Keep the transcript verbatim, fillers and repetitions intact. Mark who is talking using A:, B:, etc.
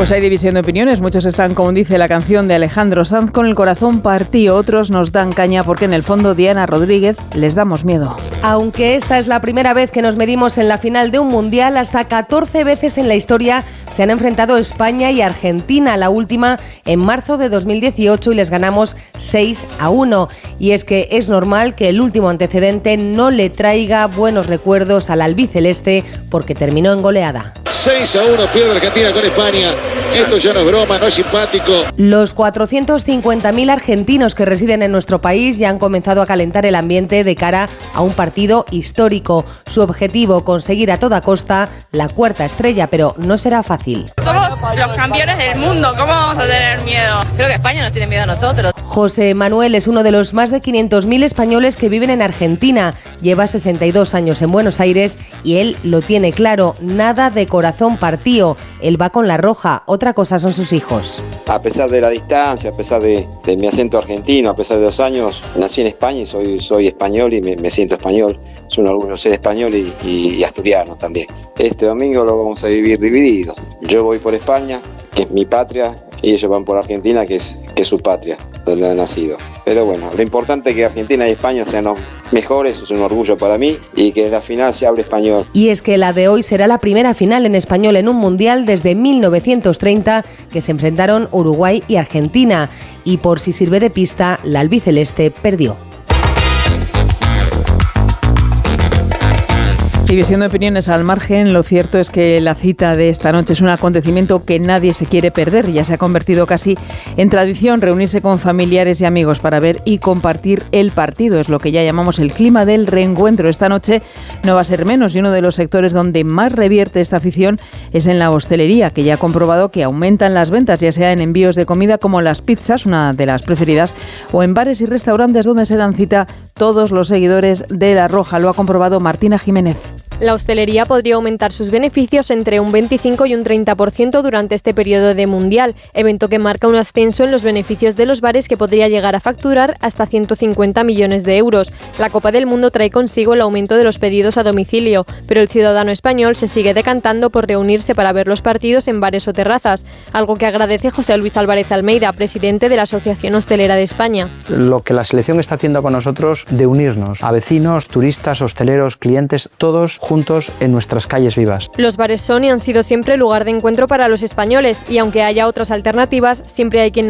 A: Pues hay división de opiniones. Muchos están, como dice la canción de Alejandro Sanz, con el corazón partido. Otros nos dan caña porque en el fondo Diana Rodríguez les damos miedo.
B: Aunque esta es la primera vez que nos medimos en la final de un mundial, hasta catorce veces en la historia se han enfrentado España y Argentina, la última en marzo de dos mil dieciocho, y les ganamos seis a uno. Y es que es normal que el último antecedente no le traiga buenos recuerdos al albiceleste porque terminó en goleada.
C: seis a uno pierde Argentina con España. Esto ya no es broma, no es simpático.
B: Los cuatrocientos cincuenta mil argentinos que residen en nuestro país ya han comenzado a calentar el ambiente de cara a un partido histórico. Su objetivo, conseguir a toda costa la cuarta estrella, pero no será fácil.
D: Somos los campeones del mundo, ¿cómo vamos a tener miedo? Creo que España nos tiene miedo a nosotros.
B: José Manuel es uno de los más de quinientos mil españoles que viven en Argentina. Lleva sesenta y dos años en Buenos Aires y él lo tiene claro, nada de corazón partido. Él va con la roja, otra cosa son sus hijos.
E: A pesar de la distancia, a pesar de, de mi acento argentino, a pesar de dos años, nací en España y soy, soy español y me, me siento español. Es un orgullo ser español y, y, y asturiano también. Este domingo lo vamos a vivir dividido. Yo voy por España, que es mi patria, y ellos van por Argentina, que es, que es su patria, donde han nacido. Pero bueno, lo importante es que Argentina y España sean los mejores, es un orgullo para mí, y que en la final se hable español.
B: Y es que la de hoy será la primera final en español en un mundial desde mil novecientos treinta, que se enfrentaron Uruguay y Argentina. Y por si sirve de pista, la albiceleste perdió.
A: División de opiniones al margen, lo cierto es que la cita de esta noche es un acontecimiento que nadie se quiere perder. Ya se ha convertido casi en tradición reunirse con familiares y amigos para ver y compartir el partido. Es lo que ya llamamos el clima del reencuentro. Esta noche no va a ser menos y uno de los sectores donde más revierte esta afición es en la hostelería, que ya ha comprobado que aumentan las ventas, ya sea en envíos de comida como las pizzas, una de las preferidas, o en bares y restaurantes donde se dan cita todos los seguidores de La Roja. Lo ha comprobado Martina Jiménez.
F: La hostelería podría aumentar sus beneficios entre un veinticinco y un treinta por ciento durante este periodo de mundial, evento que marca un ascenso en los beneficios de los bares que podría llegar a facturar hasta ciento cincuenta millones de euros. La Copa del Mundo trae consigo el aumento de los pedidos a domicilio, pero el ciudadano español se sigue decantando por reunirse para ver los partidos en bares o terrazas, algo que agradece José Luis Álvarez Almeida, presidente de la Asociación Hostelera de España.
G: Lo que la selección está haciendo con nosotros de unirnos a vecinos, turistas, hosteleros, clientes, todos juntos en nuestras calles vivas.
F: Los bares son y han sido siempre lugar de encuentro para los españoles y aunque haya otras alternativas, siempre hay quien